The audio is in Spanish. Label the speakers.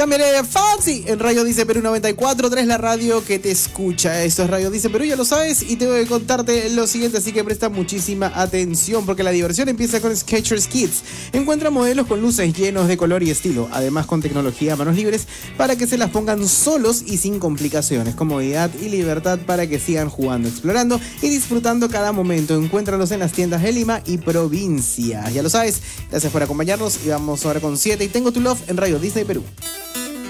Speaker 1: Cámbiale a Fancy en Radio Dice Perú 94.3, la radio que te escucha. Esto es Radio Dice Perú, ya lo sabes, y tengo que contarte lo siguiente, así que presta muchísima atención, porque la diversión empieza con Skechers Kids. Encuentra modelos con luces llenos de color y estilo, además con tecnología a manos libres para que se las pongan solos y sin complicaciones, comodidad y libertad para que sigan jugando, explorando y disfrutando cada momento. Encuéntralos en las tiendas de Lima y provincia. Ya lo sabes, gracias por acompañarnos y vamos ahora con 7 y Tengo tu Love en Radio Disney Perú.